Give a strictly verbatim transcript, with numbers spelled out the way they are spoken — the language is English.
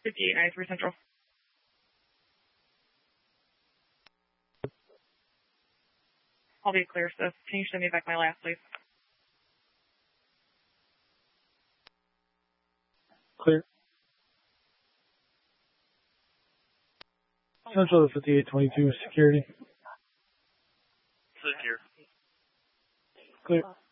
fifty-eight ninety-three Central. I'll be clear, sis. Can you send me back my last, please? Clear. Central to fifty-eight twenty-two, security. Secure. Clear.